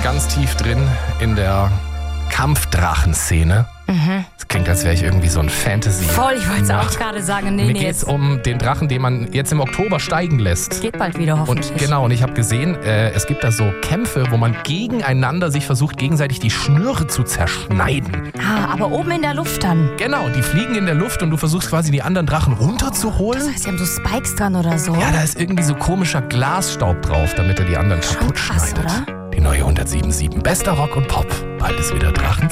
ganz tief drin in der Kampfdrachenszene. Das klingt, als wäre ich irgendwie so ein Fantasy. Voll, ich wollte es auch gerade sagen. Mir geht es um den Drachen, den man jetzt im Oktober steigen lässt. Geht bald wieder, hoffentlich. Und ich habe gesehen, es gibt da so Kämpfe, wo man gegeneinander sich versucht, gegenseitig die Schnüre zu zerschneiden. Aber oben in der Luft dann. Genau, die fliegen in der Luft und du versuchst quasi die anderen Drachen runterzuholen. Das heißt, die haben so Spikes dran oder so. Ja, da ist irgendwie so komischer Glasstaub drauf, damit er die anderen kaputt krass, schneidet. oder? Die neue 107.7 Bester Rock und Pop. Bald ist wieder Drachenzeit.